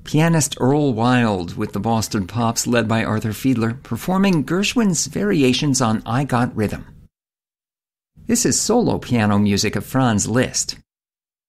Pianist Earl Wild with the Boston Pops led by Arthur Fiedler performing Gershwin's variations on I Got Rhythm. This is solo piano music of Franz Liszt.